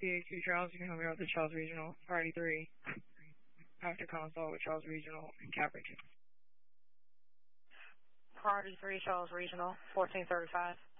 PA2 Charles, you can help me out with the Charles Regional, Priority 3. After consult with Charles Regional and Capricorn. Priority 3, Charles Regional, 1435.